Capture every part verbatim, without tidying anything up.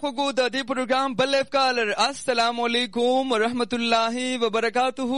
خوګو د دې پروګرام بل لایف کالر. السلام علیکم ورحمت الله وبرکاتہ.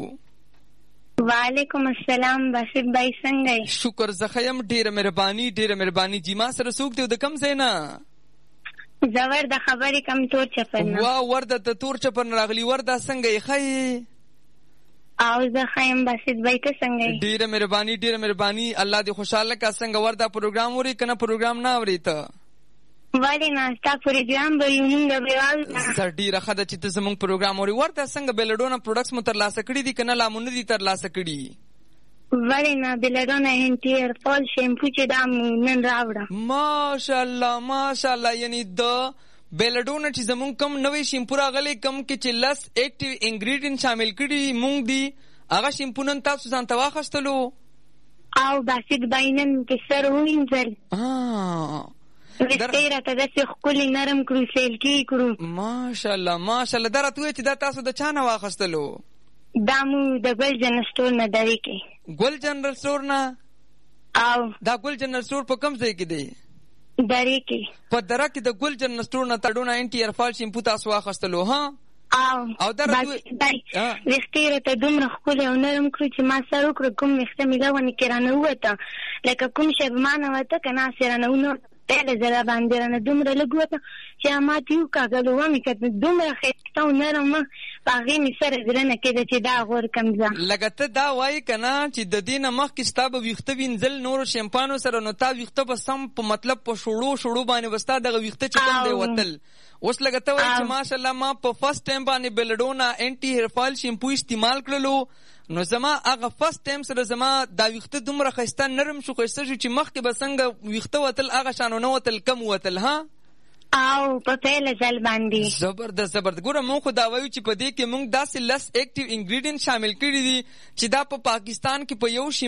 وعلیکم السلام باسط بھائی څنګه؟ شکر زخیم ډیره مهرباني ډیره مهرباني. جی ما سره څوک دی د کم ځای نه؟ زور د خبرې کم تور چپن. وا ورده ته تور چپن راغلی. ورده څنګه یې خی؟ او زه خیم باسط بھائی ته څنګه؟ ډیره مهرباني ډیره مهرباني. الله دې خوشاله کا. څنګه ورده پروګرام وری کنه پروګرام نه اوري ته؟ ولی نه ستا پروګرام به یو موږ به وال سر ډیره خده چې ته زموږ پروګرام اوري. ورته څنګه بلډونه پروډکټس مو تر لاسه کړی دي کنه لا مونږ دي تر لاسه کړی؟ ولی نه بلډونه انټیر فال شیمپو چې دا نن راوړه. ماشاءالله ماشاءالله. یعنی د بلډونه چې زموږ کم نوې شیمپو راغلی کم کې چې لس اکټیو انګریډینټ شامل کړي مونږ دي هغه شیمپو نن تاسو ځان ته واخیستلو؟ او باسط بھائی نن کې سر وینځل وسته راته داسې ښکلي نرم کړو سیلکي کړو. ماشاءالله ماشاءالله. دا راته وایي چې دا تاسو د چا نه واخیستلو؟ دا مو د ګل جنرل سټور نه درې کې. ګل جنرل سټور نه؟ او دا ګل جنرل سټور په کوم ځای کې دی؟ درې کې. په دره کې د ګل جنرل سټور نه تړونه انټي ارفال شیمپو تاسو واخیستلو؟ ها او او دا راته وسته راته دومره ښکلي او نرم کړو چې ما سر وکړو کوم ویښته مې لونې کې رانه ووته لکه کوم شی به ما نه وته که نه هسې رانه ونه پهله ځله باندې رانه دومره لږ وته چې ما ته یو کاږلو ومې کتل دومره ښایسته او نرم وه په هغې مې سره زړه نه کېده چې دا غور کم ځه. لکه ته دا وایي که نه چې د دې نه مخکې ستا به ویښته وینځل نورو شیمپانو سره نو تا ویښته به سم په مطلب په شوړو شوړو باندې به ستا دغه ویښته چې کوم دی وتل. اوس لکه ته وایي چې ماشاءالله ما په فرست ټایم باندې بلډونه انټي هیر فال شیمپو استعمال کړلو نو زما هغه فرست ټایم سره زما دا ویښته دومره ښایسته نرم شو ښایسته شو چې مخکې به څنګه ویښته وتل هغه شانو نه وتل کم وتل. ها او په پهله ځل باندې زبردست زبردست. ګوره مونږ خو دا وایو چې په دې کې مونږ داسې لس اکټیو انګریډینټ شامل کړي دي چې دا په پاکستان کې په یو